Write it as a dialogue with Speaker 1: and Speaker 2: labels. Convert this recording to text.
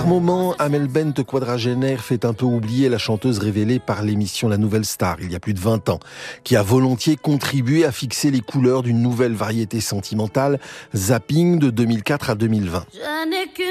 Speaker 1: Par moments, Amel Bent, quadragénaire, fait un peu oublier la chanteuse révélée par l'émission La Nouvelle Star, il y a plus de 20 ans, qui a volontiers contribué à fixer les couleurs d'une nouvelle variété sentimentale, Zapping, de 2004 à 2020.